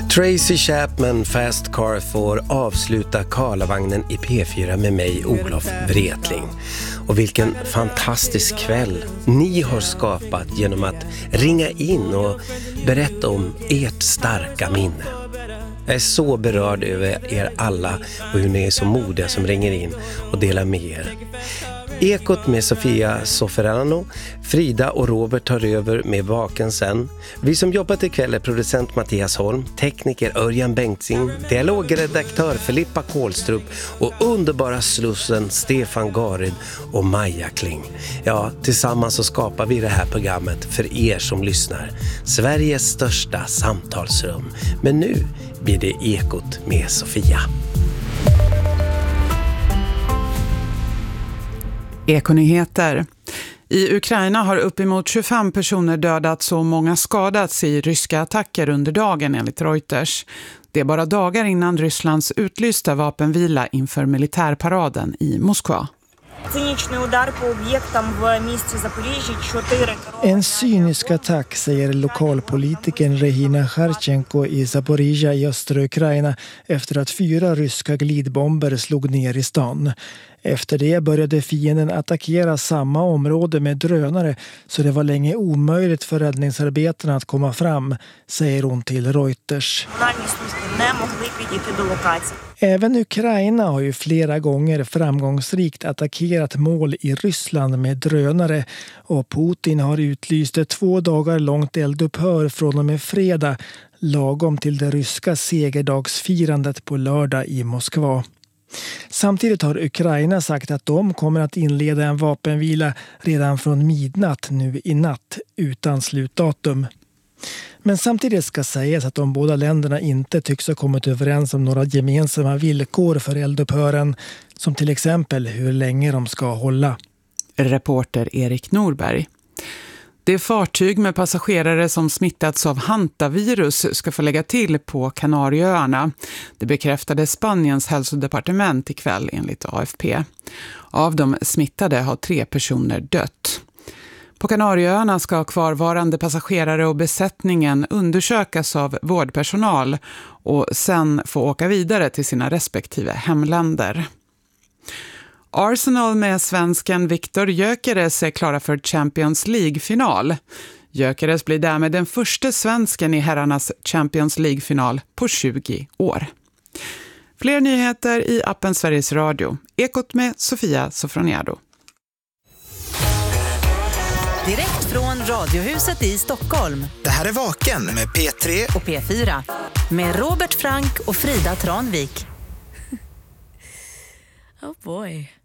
Tracy Chapman Fast Car får avsluta Karlavagnen i P4 med mig, Olof Wretling. Och vilken fantastisk kväll ni har skapat genom att ringa in och berätta om ert starka minne. Jag är så berörd över er alla och hur ni är så modiga som ringer in och delar med er. Ekot med Sofia Soferano, Frida och Robert tar över med Vaken sen. Vi som jobbat ikväll är producent Mattias Holm, tekniker Örjan Bengtzing, dialogredaktör Filippa Kålstrup och underbara slussen Stefan Garid och Maja Kling. Ja, tillsammans så skapar vi det här programmet för er som lyssnar. Sveriges största samtalsrum. Men nu blir det Ekot med Sofia. Ekonyheter. I Ukraina har uppemot 25 personer dödats och många skadats i ryska attacker under dagen enligt Reuters. Det är bara dagar innan Rysslands utlysta vapenvila inför militärparaden i Moskva. En cynisk attack, säger lokalpolitikern Regina Kharchenko i Zaporizhia i östra Ukraina efter att 4 ryska glidbomber slog ner i stan. Efter det började fienden attackera samma område med drönare så det var länge omöjligt för räddningsarbetarna att komma fram, säger hon till Reuters. Även Ukraina har ju flera gånger framgångsrikt attackerat mål i Ryssland med drönare och Putin har utlyst ett 2 dagar långt eldupphör från och med fredag, lagom till det ryska segerdagsfirandet på lördag i Moskva. Samtidigt har Ukraina sagt att de kommer att inleda en vapenvila redan från midnatt nu i natt utan slutdatum. Men samtidigt ska sägas att de båda länderna inte tycks ha kommit överens om några gemensamma villkor för eldupphören, som till exempel hur länge de ska hålla. Reporter Erik Norberg. Det fartyg med passagerare som smittats av hantavirus ska få lägga till på Kanarieöarna. Det bekräftade Spaniens hälsodepartement ikväll enligt AFP. Av de smittade har 3 personer dött. På Kanarieöarna ska kvarvarande passagerare och besättningen undersökas av vårdpersonal och sen få åka vidare till sina respektive hemländer. Arsenal med svensken Viktor Gyökeres är klara för Champions League-final. Gyökeres blir därmed den första svensken i herrarnas Champions League-final på 20 år. Fler nyheter i appen Sveriges Radio. Ekot med Sofia Sofroniado. Direkt från Radiohuset i Stockholm. Det här är Vaken med P3 och P4 med Robert Frank och Frida Tranvik. Oh boy.